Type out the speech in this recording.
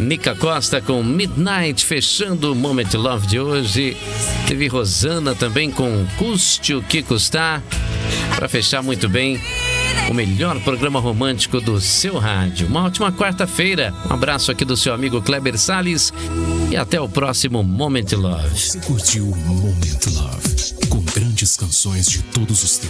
Nica Costa com Midnight, fechando o Moment Love de hoje. Teve Rosana também com Custe o que custar, para fechar muito bem o melhor programa romântico do seu rádio. Uma ótima quarta-feira. Um abraço aqui do seu amigo Kleber Salles e até o próximo Moment Love. Você curtiu o Moment Love, com grandes canções de todos os tempos.